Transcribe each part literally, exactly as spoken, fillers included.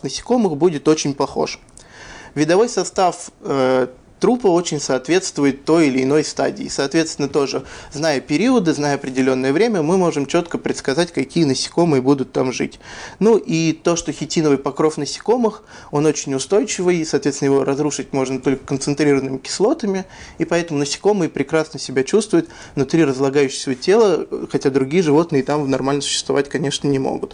насекомых будет очень похож. Видовой состав э, трупа очень соответствует той или иной стадии. Соответственно, тоже, зная периоды, зная определенное время, мы можем четко предсказать, какие насекомые будут там жить. Ну и то, что хитиновый покров насекомых, он очень устойчивый, и, соответственно, его разрушить можно только концентрированными кислотами, и поэтому насекомые прекрасно себя чувствуют внутри разлагающегося тела, хотя другие животные там нормально существовать, конечно, не могут.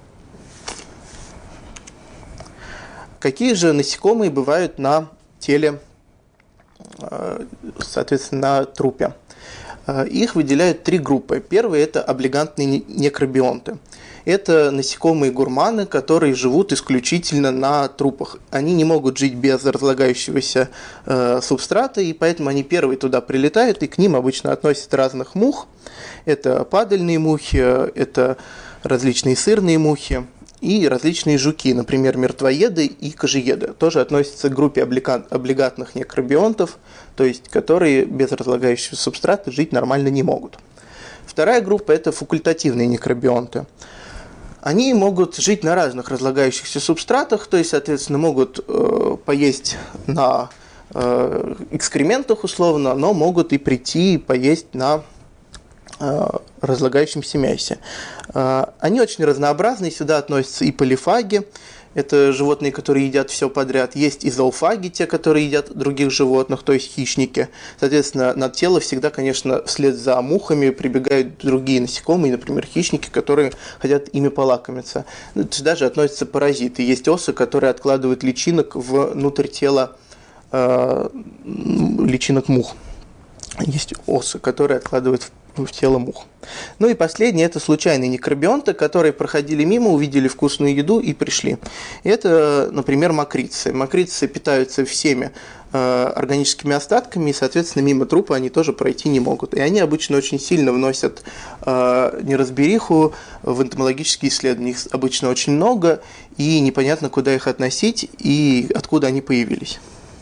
Какие же насекомые бывают на теле, соответственно, на трупе? Их выделяют три группы. Первые – это облигантные некробионты. Это насекомые-гурманы, которые живут исключительно на трупах. Они не могут жить без разлагающегося субстрата, и поэтому они первые туда прилетают, и к ним обычно относят разных мух. Это падальные мухи, это различные сырные мухи и различные жуки, например, мертвоеды и кожееды, тоже относятся к группе облигатных некробионтов, то есть которые без разлагающегося субстрата жить нормально не могут. Вторая группа – это факультативные некробионты. Они могут жить на разных разлагающихся субстратах, то есть, соответственно, могут э, поесть на э, экскрементах условно, но могут и прийти и поесть на разлагающемся мясе. Они очень разнообразны, сюда относятся и полифаги, это животные, которые едят все подряд, есть и зоофаги, те, которые едят других животных, то есть хищники. Соответственно, на тело всегда, конечно, вслед за мухами прибегают другие насекомые, например, хищники, которые хотят ими полакомиться. Сюда же относятся паразиты. Есть осы, которые откладывают личинок внутрь тела э, личинок мух. Есть осы, которые откладывают в в тело мух. Ну и последнее – это случайные некробионты, которые проходили мимо, увидели вкусную еду и пришли. Это, например, мокрицы. Мокрицы питаются всеми э, органическими остатками, и, соответственно, мимо трупа они тоже пройти не могут. И они обычно очень сильно вносят э, неразбериху в энтомологические исследования. Их обычно очень много, и непонятно, куда их относить и откуда они появились.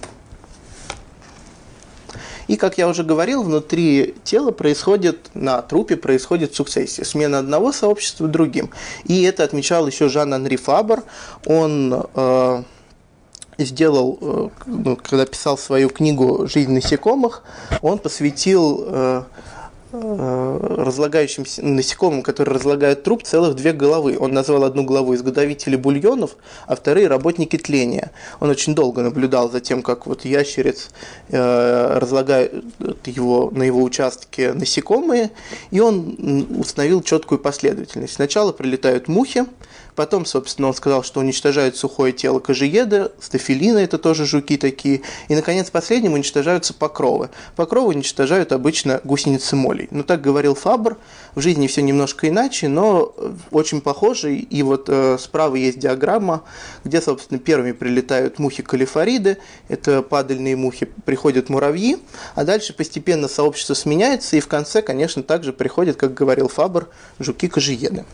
И, как я уже говорил, внутри тела происходит, на трупе происходит сукцессия, смена одного сообщества другим. И это отмечал еще Жан-Анри Фабр. Он э, сделал, э, ну, когда писал свою книгу «Жизнь насекомых», он посвятил э, разлагающимся насекомым, которые разлагают труп, целых две главы. Он назвал одну главу «Изготовители бульонов», а вторые «Работники тления». Он очень долго наблюдал за тем, как вот ящериц э, разлагают его, на его участке насекомые, и он установил четкую последовательность. Сначала прилетают мухи, потом, собственно, он сказал, что уничтожают сухое тело кожееда, стафилина, это тоже жуки такие, и, наконец, последним уничтожаются покровы. Покровы уничтожают обычно гусеницы молей. Ну, так говорил Фабр, в жизни все немножко иначе, но очень похоже, и вот э, справа есть диаграмма, где, собственно, первыми прилетают мухи-калифориды, это падальные мухи, приходят муравьи, а дальше постепенно сообщество сменяется, и в конце, конечно, также приходят, как говорил Фабр, жуки-кожееды.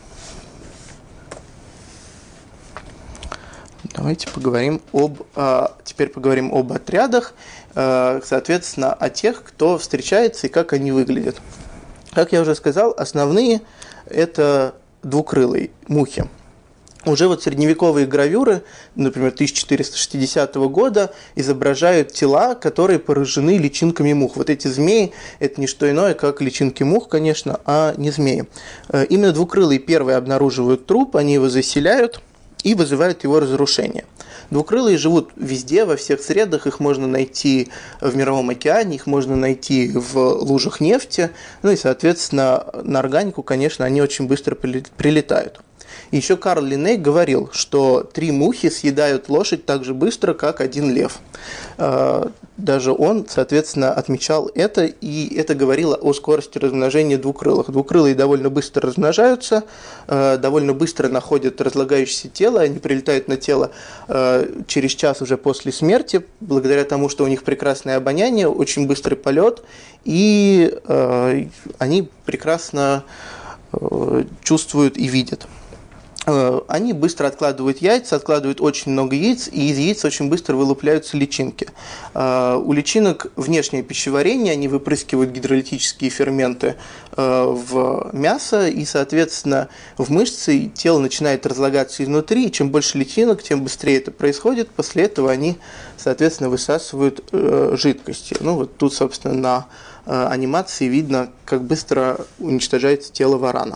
Давайте поговорим об, а, теперь поговорим об отрядах, а, соответственно, о тех, кто встречается и как они выглядят. Как я уже сказал, основные – это двукрылые мухи. Уже вот средневековые гравюры, например, тысяча четыреста шестидесятого года, изображают тела, которые поражены личинками мух. Вот эти змеи – это не что иное, как личинки мух, конечно, а не змеи. Именно двукрылые первые обнаруживают труп, они его заселяют и вызывают его разрушение. Двукрылые живут везде, во всех средах, их можно найти в Мировом океане, их можно найти в лужах нефти, ну и, соответственно, на органику, конечно, они очень быстро прилетают. И еще Карл Линней говорил, что три мухи съедают лошадь так же быстро, как один лев. Даже он, соответственно, отмечал это, и это говорило о скорости размножения двукрылых. Двукрылые довольно быстро размножаются, довольно быстро находят разлагающееся тело, они прилетают на тело через час уже после смерти, благодаря тому, что у них прекрасное обоняние, очень быстрый полет, и они прекрасно чувствуют и видят. они быстро откладывают яйца, откладывают очень много яиц, и из яиц очень быстро вылупляются личинки. У личинок внешнее пищеварение, они выпрыскивают гидролитические ферменты в мясо, и, соответственно, в мышцы тело начинает разлагаться изнутри, и чем больше личинок, тем быстрее это происходит. После этого они, соответственно, высасывают жидкости. Ну, вот тут, собственно, на анимации видно, как быстро уничтожается тело варана.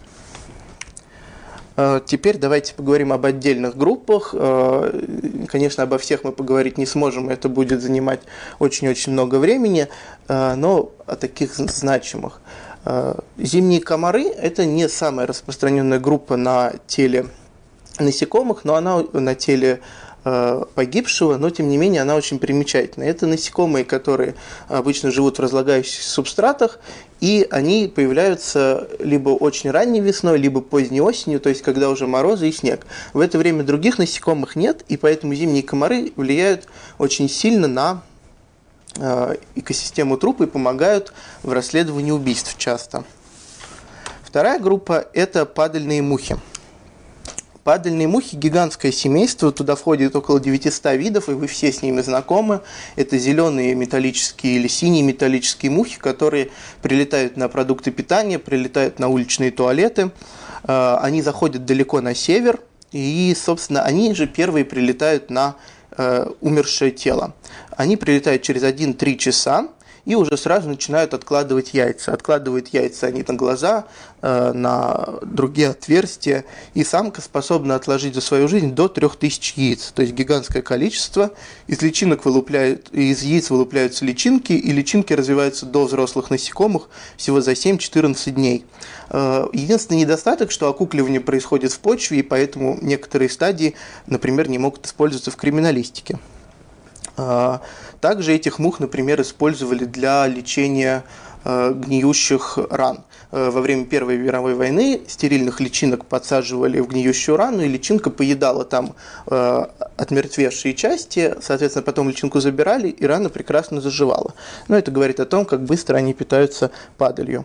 Теперь давайте поговорим об отдельных группах. Конечно, обо всех мы поговорить не сможем, это будет занимать очень-очень много времени, но о таких значимых. Зимние комары – это не самая распространенная группа на теле насекомых, но она на теле погибшего, но тем не менее она очень примечательна. Это насекомые, которые обычно живут в разлагающихся субстратах, и они появляются либо очень ранней весной, либо поздней осенью, то есть когда уже морозы и снег. В это время других насекомых нет, и поэтому зимние комары влияют очень сильно на экосистему трупа и помогают в расследовании убийств часто. Вторая группа – это падальные мухи. Падальные мухи – гигантское семейство, туда входит около девятисот видов, и вы все с ними знакомы. Это зеленые металлические или синие металлические мухи, которые прилетают на продукты питания, прилетают на уличные туалеты. Они заходят далеко на север, и, собственно, они же первые прилетают на умершее тело. Они прилетают через один-три часа, и уже сразу начинают откладывать яйца. Откладывают яйца они на глаза, на другие отверстия, и самка способна отложить за свою жизнь до трёх тысяч яиц, то есть гигантское количество. Из личинок вылупляют, из яиц вылупляются личинки, и личинки развиваются до взрослых насекомых всего за семь-четырнадцать дней. Единственный недостаток, что окукливание происходит в почве, и поэтому некоторые стадии, например, не могут использоваться в криминалистике. Также этих мух, например, использовали для лечения гниющих ран. Во время Первой мировой войны стерильных личинок подсаживали в гниющую рану, и личинка поедала там отмертвевшие части, соответственно, потом личинку забирали, и рана прекрасно заживала. Но это говорит о том, как быстро они питаются падалью.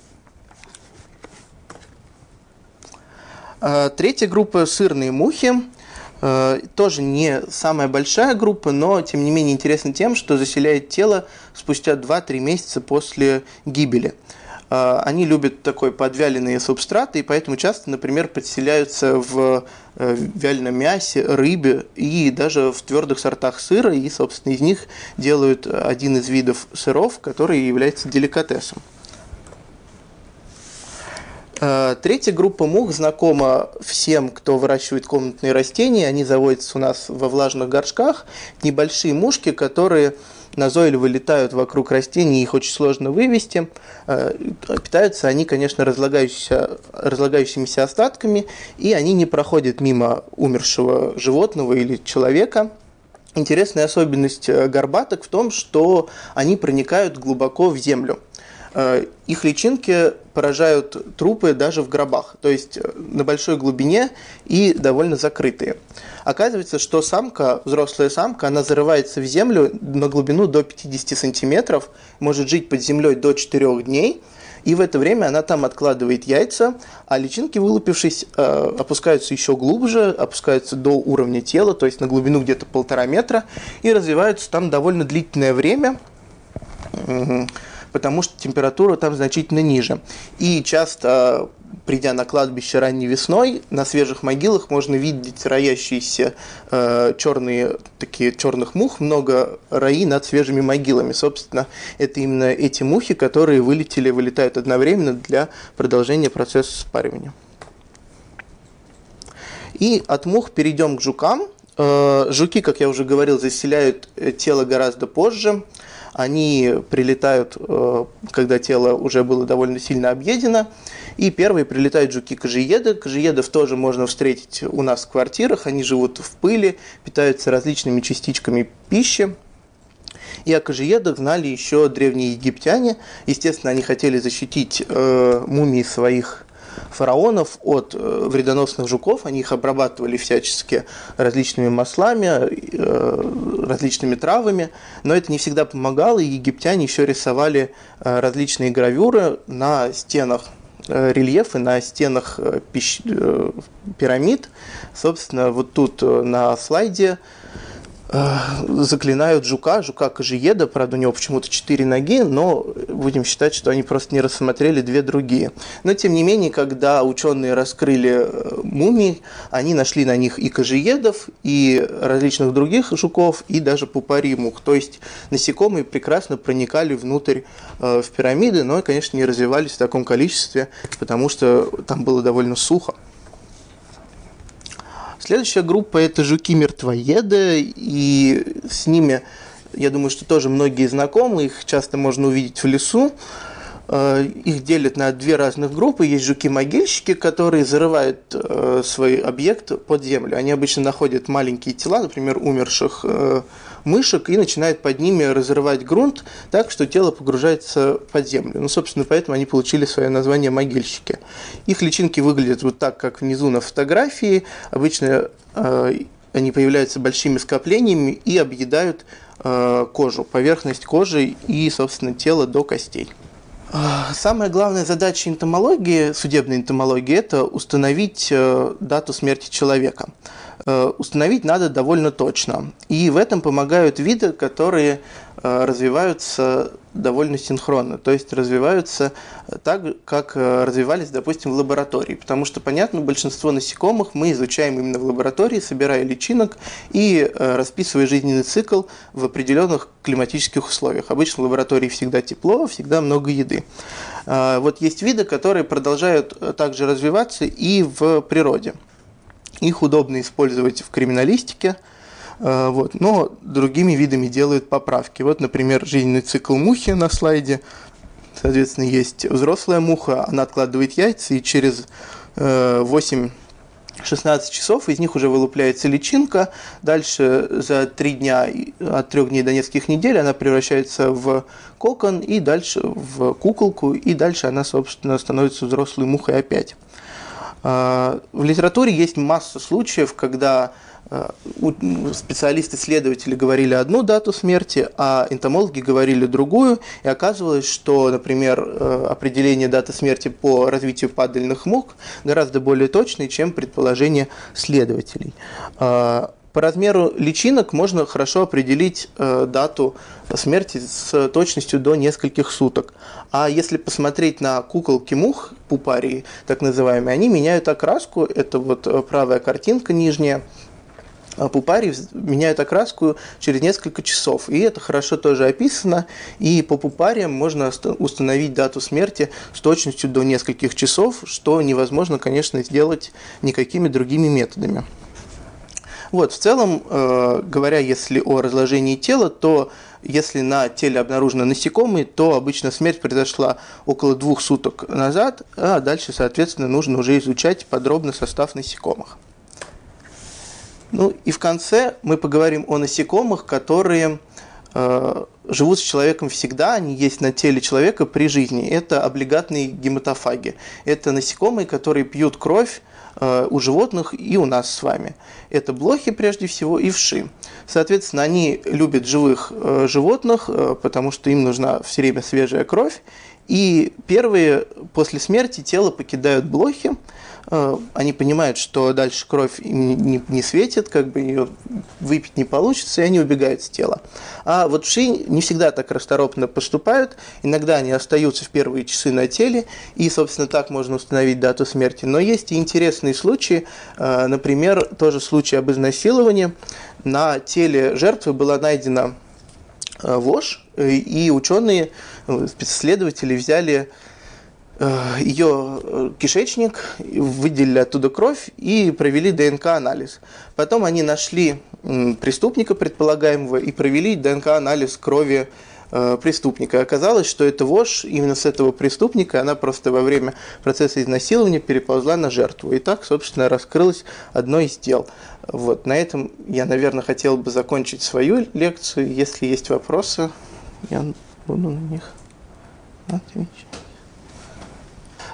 Третья группа – сырные мухи. Тоже не самая большая группа, но тем не менее интересна тем, что заселяет тело спустя два-три месяца после гибели. Они любят такой подвяленные субстраты, и поэтому часто, например, подселяются в вяленом мясе, рыбе и даже в твердых сортах сыра, и, собственно, из них делают один из видов сыров, который является деликатесом. Третья группа мух знакома всем, кто выращивает комнатные растения. Они заводятся у нас во влажных горшках. Небольшие мушки, которые назойливо летают вокруг растений, их очень сложно вывести. Питаются они, конечно, разлагающимися, разлагающимися остатками, и они не проходят мимо умершего животного или человека. Интересная особенность горбаток в том, что они проникают глубоко в землю. Их личинки поражают трупы даже в гробах, то есть на большой глубине и довольно закрытые. Оказывается, что самка, взрослая самка, она зарывается в землю на глубину до пятидесяти сантиметров, может жить под землей до четырёх дней, и в это время она там откладывает яйца, а личинки, вылупившись, опускаются еще глубже, опускаются до уровня тела, то есть на глубину где-то полтора метра, и развиваются там довольно длительное время, потому что температура там значительно ниже. И часто, придя на кладбище ранней весной, на свежих могилах можно видеть роящиеся э, черные, такие черных мух, много раи над свежими могилами. Собственно, это именно эти мухи, которые вылетели, вылетают одновременно для продолжения процесса спаривания. И от мух перейдем к жукам. Э, жуки, как я уже говорил, заселяют тело гораздо позже. Они прилетают, когда тело уже было довольно сильно объедено. И первые прилетают жуки-кожиеды. Кожиедов тоже можно встретить у нас в квартирах. Они живут в пыли, питаются различными частичками пищи. И о кожиедах знали еще древние египтяне. Естественно, они хотели защитить э, мумии своих фараонов от э, вредоносных жуков. Они их обрабатывали всячески различными маслами, э, различными травами, но это не всегда помогало, и египтяне еще рисовали э, различные гравюры на стенах рельефы на стенах пищ... пирамид. Собственно, вот тут на слайде заклинают жука, жука-кожиеда, правда, у него почему-то четыре ноги, но будем считать, что они просто не рассмотрели две другие. Но, тем не менее, когда ученые раскрыли мумии, они нашли на них и кожиедов, и различных других жуков, и даже пупари мух. То есть насекомые прекрасно проникали внутрь в пирамиды, но, конечно, не развивались в таком количестве, потому что там было довольно сухо. Следующая группа – это жуки-мертвоеды, и с ними, я думаю, что тоже многие знакомы, их часто можно увидеть в лесу. Их делят на две разных группы. Есть жуки-могильщики, которые зарывают свой объект под землю. Они обычно находят маленькие тела, например, умерших мышек, и начинают под ними разрывать грунт так, что тело погружается под землю. Ну, собственно, поэтому они получили свое название могильщики. Их личинки выглядят вот так, как внизу на фотографии. Обычно э, они появляются большими скоплениями и объедают э, кожу, поверхность кожи и, собственно, тело до костей. Самая главная задача энтомологии, судебной энтомологии, это установить э, дату смерти человека. Э, установить надо довольно точно. И в этом помогают виды, которые э, развиваются довольно синхронно, то есть развиваются так, как э, развивались, допустим, в лаборатории. Потому что, понятно, большинство насекомых мы изучаем именно в лаборатории, собирая личинок и э, расписывая жизненный цикл в определенных климатических условиях. Обычно в лаборатории всегда тепло, всегда много еды. Э, вот есть виды, которые продолжают также развиваться и в природе. Их удобно использовать в криминалистике, вот, но другими видами делают поправки. Вот, например, жизненный цикл мухи на слайде. Соответственно, есть взрослая муха, она откладывает яйца, и через восемь-шестнадцать часов из них уже вылупляется личинка. Дальше за три дня, от трех дней до нескольких недель, она превращается в кокон, и дальше в куколку, и дальше она, собственно, становится взрослой мухой опять. В литературе есть масса случаев, когда специалисты-исследователи говорили одну дату смерти, а энтомологи говорили другую, и оказывалось, что, например, определение даты смерти по развитию падальных мух гораздо более точное, чем предположение следователей. По размеру личинок можно хорошо определить дату смерти с точностью до нескольких суток. А если посмотреть на куколки мух, пупарии так называемые, они меняют окраску. Это вот правая картинка нижняя. Пупарии меняют окраску через несколько часов. И это хорошо тоже описано. И по пупариям можно установить дату смерти с точностью до нескольких часов, что невозможно, конечно, сделать никакими другими методами. Вот, в целом, э, говоря, если о разложении тела, то если на теле обнаружены насекомые, то обычно смерть произошла около двух суток назад, а дальше, соответственно, нужно уже изучать подробно состав насекомых. Ну и в конце мы поговорим о насекомых, которые э, живут с человеком всегда, они есть на теле человека при жизни. Это облигатные гематофаги. Это насекомые, которые пьют кровь э, у животных и у нас с вами. Это блохи прежде всего и вши. Соответственно, они любят живых э, животных, э, потому что им нужна все время свежая кровь. И первые после смерти тело покидают блохи. Они понимают, что дальше кровь им не, не светит, как бы ее выпить не получится, и они убегают с тела. А вот вши не всегда так расторопно поступают. Иногда они остаются в первые часы на теле, и, собственно, так можно установить дату смерти. Но есть и интересные случаи. Например, тоже случай об изнасиловании. На теле жертвы была найдена вошь, и ученые, специсследователи взяли ее кишечник, выделили оттуда кровь и провели ДНК-анализ. Потом они нашли преступника предполагаемого и провели ДНК-анализ крови преступника. Оказалось, что эта вошь именно с этого преступника, она просто во время процесса изнасилования переползла на жертву. И так, собственно, раскрылось одно из дел. Вот. На этом я, наверное, хотел бы закончить свою лекцию. Если есть вопросы, я буду на них отвечать.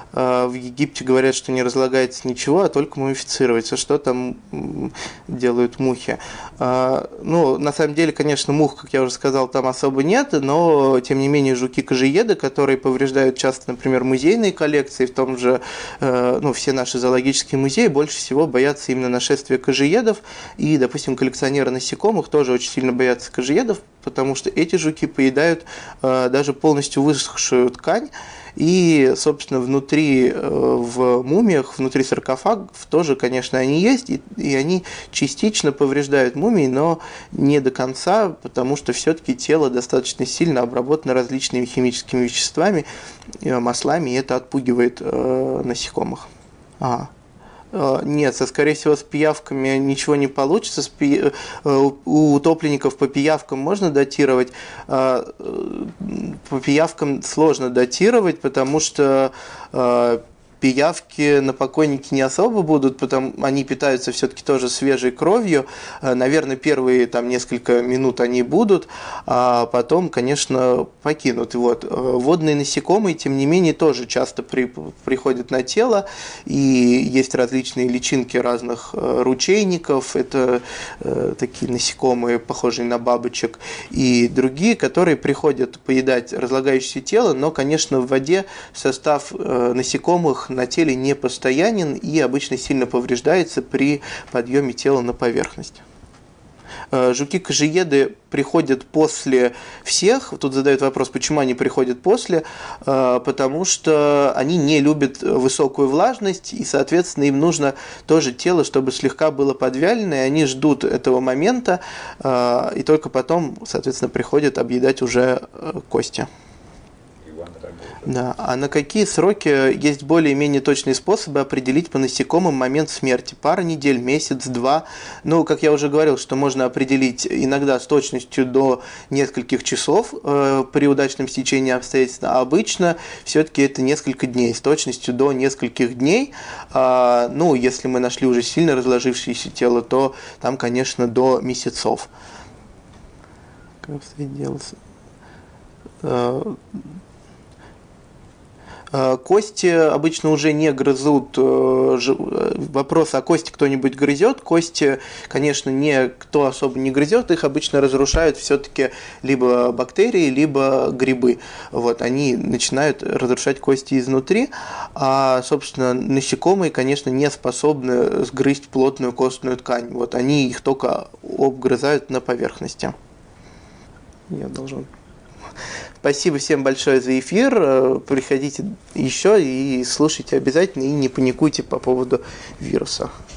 В Египте говорят, что не разлагается ничего, а только мумифицируется. Что там делают мухи? Ну, на самом деле, конечно, мух, как я уже сказал, там особо нет, но, тем не менее, жуки-кожиеды, которые повреждают часто, например, музейные коллекции, в том же, ну, все наши зоологические музеи больше всего боятся именно нашествия кожиедов, и, допустим, коллекционеры насекомых тоже очень сильно боятся кожиедов, потому что эти жуки поедают даже полностью высохшую ткань, и, собственно, внутри, в мумиях, внутри саркофагов тоже, конечно, они есть, и, и они частично повреждают мумии, но не до конца, потому что все-таки тело достаточно сильно обработано различными химическими веществами, маслами, и это отпугивает э, насекомых. Ага. Нет, со, скорее всего, с пиявками ничего не получится. С пи... У утопленников по пиявкам можно датировать, по пиявкам сложно датировать, потому что пиявки на покойнике не особо будут, потому они питаются все-таки тоже свежей кровью. Наверное, первые там несколько минут они будут, а потом, конечно, покинут. Вот. Водные насекомые, тем не менее, тоже часто при, приходят на тело, и есть различные личинки разных ручейников, это э, такие насекомые, похожие на бабочек, и другие, которые приходят поедать разлагающееся тело, но, конечно, в воде состав э, насекомых на теле не постоянен и обычно сильно повреждается при подъеме тела на поверхность. Жуки-кожиеды приходят после всех. Тут задают вопрос, почему они приходят после. Потому что они не любят высокую влажность, и, соответственно, им нужно тоже тело, чтобы слегка было подвялено, и они ждут этого момента, и только потом, соответственно, приходят объедать уже кости. Да. А на какие сроки есть более-менее точные способы определить по насекомым момент смерти? Пара недель, месяц, два. Ну, как я уже говорил, что можно определить иногда с точностью до нескольких часов э, при удачном стечении обстоятельств, а обычно все-таки это несколько дней, с точностью до нескольких дней. Э, ну, если мы нашли уже сильно разложившееся тело, то там, конечно, до месяцев. Как обстоит дело? Э, Кости обычно уже не грызут. Вопрос, а кости кто-нибудь грызет? Кости, конечно, никто особо не грызет, их обычно разрушают все-таки либо бактерии, либо грибы. Вот, они начинают разрушать кости изнутри, а, собственно, насекомые, конечно, не способны сгрызть плотную костную ткань. Вот, они их только обгрызают на поверхности. Я должен... Спасибо всем большое за эфир. Приходите еще и слушайте обязательно, и не паникуйте по поводу вируса.